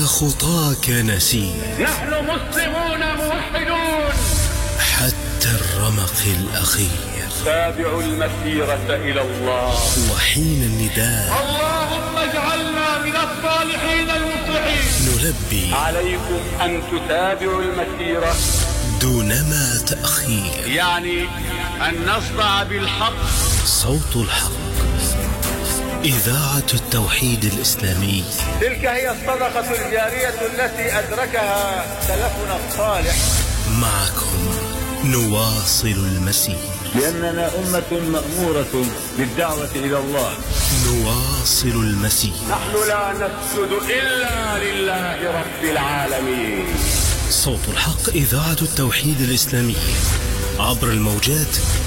خطاك نسير. نحن مسلمون موحدون حتى الرمق الأخير. تابعوا المسيرة إلى الله. وحين النداء اللهم اجعلنا من الصالحين المصلحين نلبي. عليكم أن تتابعوا المسيرة دونما تأخير. يعني أن نصدع بالحق. صوت الحق، إذاعة التوحيد الإسلامي. تلك هي الصدقة الجارية التي أدركها سلفنا الصالح. معكم نواصل المسير، لأننا أمة مأمورة بالدعوة إلى الله. نواصل المسير. نحن لا نسجد إلا لله رب العالمين. صوت الحق، إذاعة التوحيد الإسلامي، عبر الموجات